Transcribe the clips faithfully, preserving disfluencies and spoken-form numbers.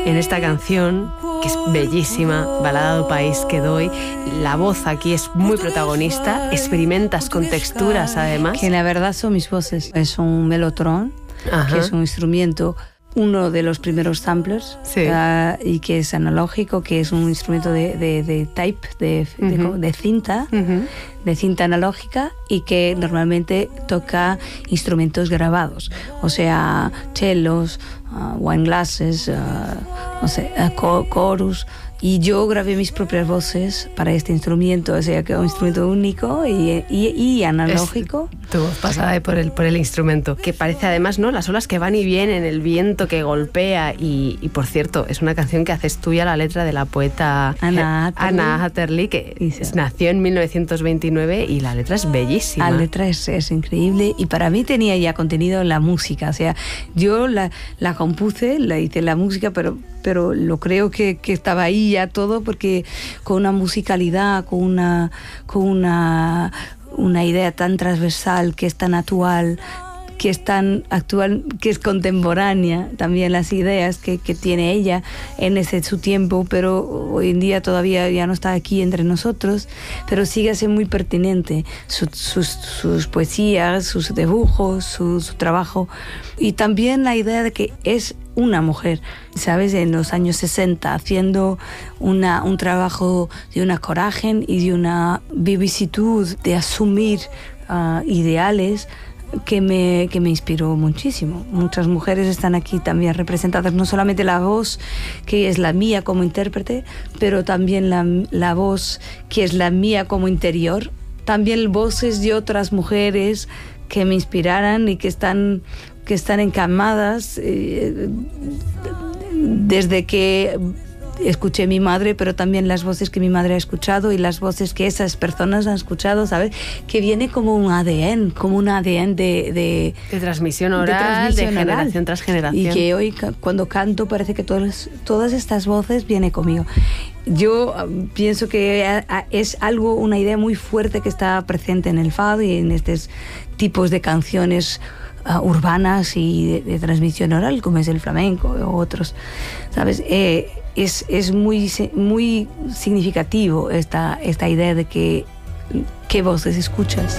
en esta canción, que es bellísima, Balada do País que doy. La voz aquí es muy protagonista, experimentas con texturas además. Que la verdad son mis voces. Es un melotron, Ajá. que es un instrumento, uno de los primeros samplers, sí. uh, y que es analógico, que es un instrumento de, de, de tape, de, uh-huh. de, de cinta, uh-huh. de cinta analógica, y que normalmente toca instrumentos grabados, o sea, cellos, uh, wine glasses, uh, no sé, uh, chorus. Y yo grabé mis propias voces para este instrumento, o sea, que es un instrumento único y, y, y analógico. Es tu voz pasada por el, por el instrumento, que parece además, ¿no?, las olas que van y vienen, el viento que golpea. Y, y por cierto, es una canción que haces tuya la letra de la poeta Anna Hatterley, Anna Hatterley que sí. nació en mil novecientos veintinueve, y la letra es bellísima. La letra es, es increíble, y para mí tenía ya contenido en la música. O sea, yo la, la compuse, la hice la música, pero, pero lo creo que, que estaba ahí ya todo, porque con una musicalidad, con una, con una, una idea tan transversal, que es tan actual, que es tan actual, que es contemporánea, también las ideas que, que tiene ella en ese su tiempo, pero hoy en día todavía ya no está aquí entre nosotros, pero sigue siendo muy pertinente. Su, sus, sus poesías, sus dibujos, su, su trabajo, y también la idea de que es una mujer, ¿sabes?, en los años sesenta, haciendo una, un trabajo de una coraje y de una vivacidad de asumir uh, ideales que me, que me inspiró muchísimo. Muchas mujeres están aquí también representadas, no solamente la voz que es la mía como intérprete, pero también la, la voz que es la mía como interior, también voces de otras mujeres que me inspiraran y que están que están encamadas eh, desde que escuché a mi madre, pero también las voces que mi madre ha escuchado y las voces que esas personas han escuchado, ¿sabes? Que viene como un A D N, como un A D N de... De, de transmisión oral, de, transmisión de generación oral. Tras generación. Y que hoy, cuando canto, parece que todas, todas estas voces vienen conmigo. Yo um, pienso que es algo, una idea muy fuerte que está presente en el fado y en estos tipos de canciones Uh, urbanas y de, de transmisión oral, como es el flamenco o otros, ¿sabes? Eh, es, es muy, muy significativo esta, esta idea de que qué voces escuchas.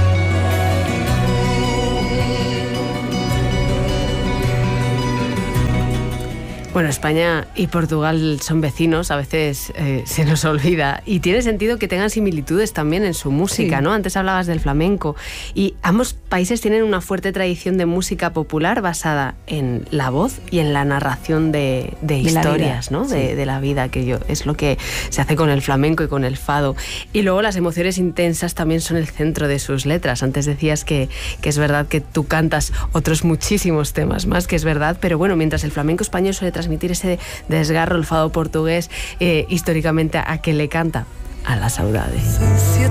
Bueno, España y Portugal son vecinos, a veces eh, se nos olvida, y tiene sentido que tengan similitudes también en su música, sí. ¿no? Antes hablabas del flamenco, y ambos países tienen una fuerte tradición de música popular basada en la voz y en la narración de, de, de historias, ¿no? Sí. De, de la vida, que yo, es lo que se hace con el flamenco y con el fado. Y luego las emociones intensas también son el centro de sus letras. Antes decías que, que es verdad que tú cantas otros muchísimos temas más, que es verdad, pero bueno, mientras el flamenco español suele transmitir ese desgarro, el fado portugués, eh, históricamente, ¿a qué le canta? A la saudade.